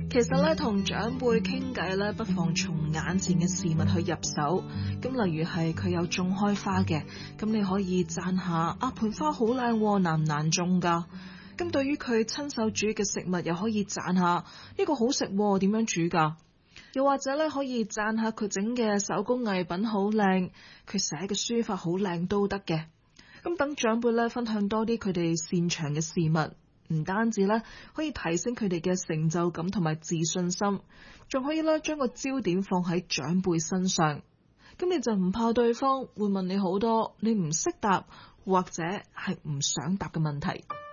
其實咧，同長輩傾偈咧，不妨從眼前嘅事物去入手。咁例如係佢有種開花嘅，咁你可以讚下盆花好靚，難唔難種㗎？咁對於佢親手煮嘅食物，又可以讚下呢個好食，點樣煮㗎？又或者咧，可以讚下佢整嘅手工藝品好靚，佢寫嘅書法好靚都得嘅。咁等長輩咧分享多啲佢哋擅長嘅事物。唔單止咧可以提升佢哋嘅成就感同埋自信心，仲可以咧將個焦點放喺長輩身上，咁你就唔怕對方會問你好多你唔識答或者係唔想答嘅問題。